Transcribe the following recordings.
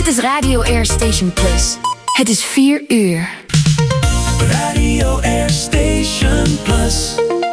is Radio Air Station Plus. Het is 4 uur. Radio Air Station Plus.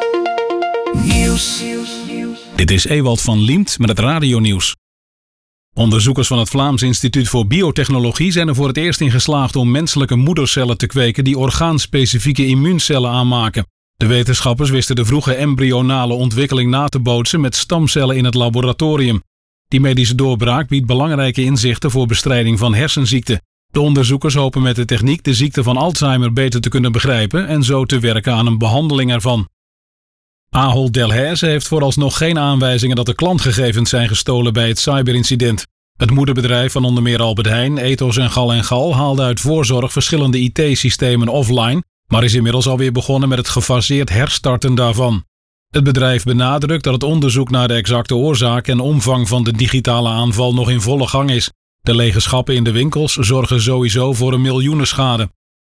Nieuws. Dit is Ewald van Liemt met het radionieuws. Onderzoekers van het Vlaams Instituut voor Biotechnologie zijn er voor het eerst in geslaagd om menselijke moedercellen te kweken die orgaanspecifieke immuuncellen aanmaken. De wetenschappers wisten de vroege embryonale ontwikkeling na te bootsen met stamcellen in het laboratorium. Die medische doorbraak biedt belangrijke inzichten voor bestrijding van hersenziekten. De onderzoekers hopen met de techniek de ziekte van Alzheimer beter te kunnen begrijpen en zo te werken aan een behandeling ervan. Ahold Delhaize heeft vooralsnog geen aanwijzingen dat de klantgegevens zijn gestolen bij het cyberincident. Het moederbedrijf van onder meer Albert Heijn, Ethos en Gal haalde uit voorzorg verschillende IT-systemen offline, maar is inmiddels alweer begonnen met het gefaseerd herstarten daarvan. Het bedrijf benadrukt dat het onderzoek naar de exacte oorzaak en omvang van de digitale aanval nog in volle gang is. De lege schappen in de winkels zorgen sowieso voor een miljoenenschade.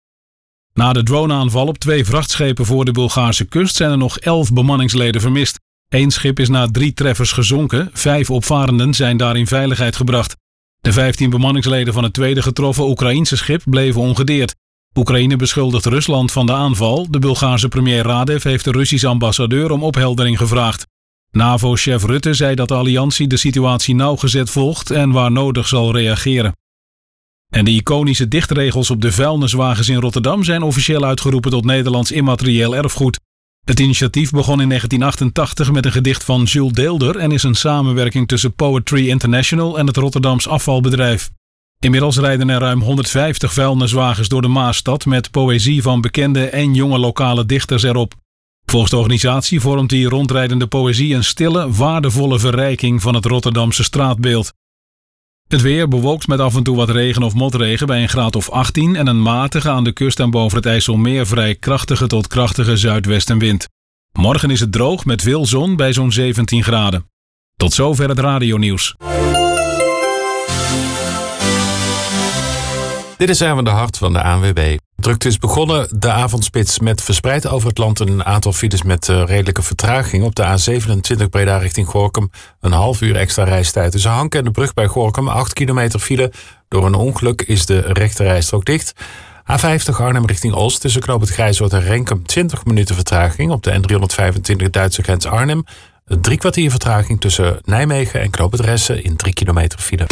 Na de droneaanval op 2 vrachtschepen voor de Bulgaarse kust zijn er nog 11 bemanningsleden vermist. 1 schip is na 3 treffers gezonken, 5 opvarenden zijn daar in veiligheid gebracht. De 15 bemanningsleden van het tweede getroffen Oekraïense schip bleven ongedeerd. Oekraïne beschuldigt Rusland van de aanval. De Bulgaarse premier Radev heeft de Russische ambassadeur om opheldering gevraagd. NAVO-chef Rutte zei dat de alliantie de situatie nauwgezet volgt en waar nodig zal reageren. En de iconische dichtregels op de vuilniswagens in Rotterdam zijn officieel uitgeroepen tot Nederlands immaterieel erfgoed. Het initiatief begon in 1988 met een gedicht van Jules Deelder en is een samenwerking tussen Poetry International en het Rotterdams afvalbedrijf. Inmiddels rijden er ruim 150 vuilniswagens door de Maasstad met poëzie van bekende en jonge lokale dichters erop. Volgens de organisatie vormt die rondrijdende poëzie een stille, waardevolle verrijking van het Rotterdamse straatbeeld. Het weer bewolkt met af en toe wat regen of motregen bij een graad of 18 en een matige aan de kust en boven het IJsselmeer vrij krachtige tot krachtige zuidwestenwind. Morgen is het droog met veel zon bij zo'n 17 graden. Tot zover het radionieuws. Dit is Erwin de Hart van de ANWB. Drukte is begonnen, de avondspits met verspreid over het land een aantal files met redelijke vertraging. Op de A27 Breda richting Gorinchem een half uur extra reistijd. Tussen Hank en de brug bij Gorinchem 8 kilometer file. Door een ongeluk is de rechterrijstrook dicht. A50 Arnhem richting Oost tussen Knoop het Grijzoord en Renkum 20 minuten vertraging. Op de N325 Duitse grens Arnhem 3 kwartier vertraging tussen Nijmegen en Knoop het Ressen in 3 kilometer file.